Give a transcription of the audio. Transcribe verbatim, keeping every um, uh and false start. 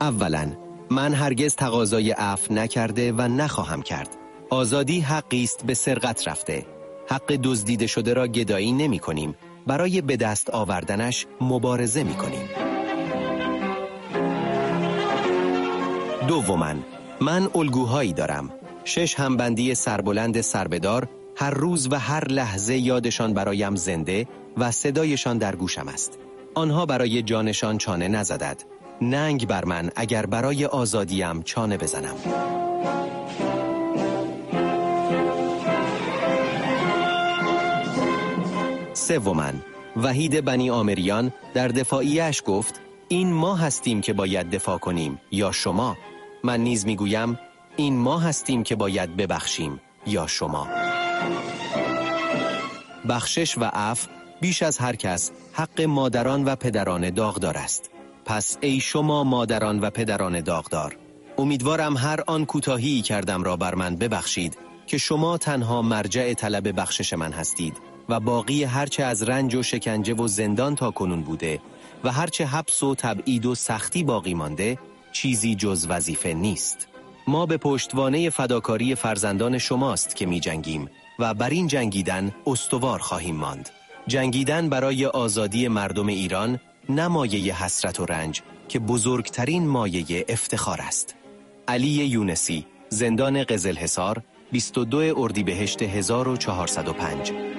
اولاً، من هرگز تقاضای عفو نکرده و نخواهم کرد. آزادی حقی است به سرقت رفته. حق دزدیده شده را گدایی نمی کنیم. برای به دست آوردنش مبارزه می کنیم. دوماً، من الگوهایی دارم. شش همبندی سربلند سربدار، هر روز و هر لحظه یادشان برایم زنده و صدایشان در گوشم است. آنها برای جانشان چانه نزدند. ننگ بر من اگر برای آزادیم چانه بزنم. سوماً، وحید بنی آمریان در دفاعیش گفت این ما هستیم که باید دفاع کنیم یا شما؟ من نیز میگویم این ما هستیم که باید ببخشیم یا شما؟ بخشش و عفو بیش از هر کس حق مادران و پدران داغدار است. پس ای شما مادران و پدران داغدار، امیدوارم هر آن کوتاهی کردم را بر من ببخشید که شما تنها مرجع طلب بخشش من هستید و باقی هرچه از رنج و شکنجه و زندان تا کنون بوده و هرچه حبس و تبعید و سختی باقی مانده چیزی جز وظیفه نیست. ما به پشتوانه فداکاری فرزندان شماست که می جنگیم و بر این جنگیدن استوار خواهیم ماند. جنگیدن برای آزادی مردم ایران نه مایه حسرت و رنج که بزرگترین مایه افتخار است. علی یونسی، زندان قزلحصار، بیست و دوم اردیبهشت هزار و چهارصد و پنج.